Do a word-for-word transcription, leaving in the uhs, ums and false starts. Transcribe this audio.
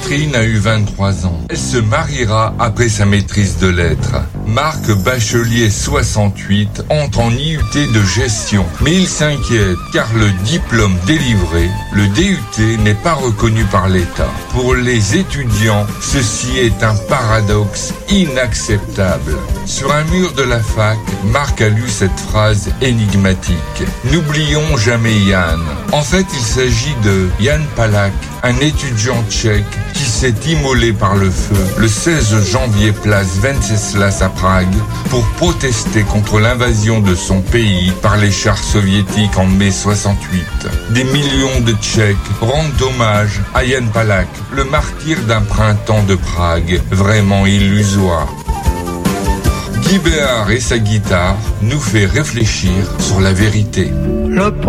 Catherine a eu vingt-trois ans. Elle se mariera après sa maîtrise de lettres. Marc Bachelier, soixante-huit, entre en I U T de gestion. Mais il s'inquiète car le diplôme délivré, le D U T, n'est pas reconnu par l'État. Pour les étudiants, ceci est un paradoxe inacceptable. Sur un mur de la fac, Marc a lu cette phrase énigmatique. N'oublions jamais Jan. En fait, il s'agit de Jan Palach, un étudiant tchèque qui s'est immolé par le feu le seize janvier place Venceslas à Prague pour protester contre l'invasion de son pays par les chars soviétiques en mai soixante-huit. Des millions de Tchèques rendent hommage à Jan Palach, le martyr d'un printemps de Prague vraiment illusoire. Guy Béard et sa guitare nous fait réfléchir sur la vérité. Je